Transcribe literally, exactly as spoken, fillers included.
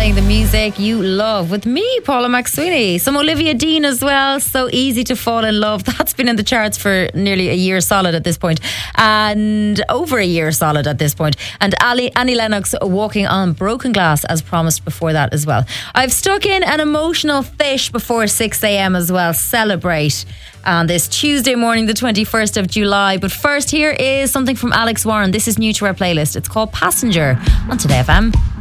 playing the music you love with me, Paula McSweeney. Some Olivia Dean as well. So Easy to Fall in Love. That's been in the charts for nearly a year solid at this point, and over a year solid at this point. And Ali, Annie Lennox, Walking on Broken Glass, as promised before that as well. I've stuck in an emotional fish before six a.m. as well. Celebrate on this Tuesday morning, the twenty-first of July. But first, here is something from Alex Warren. This is new to our playlist. It's called Passenger on Today F M.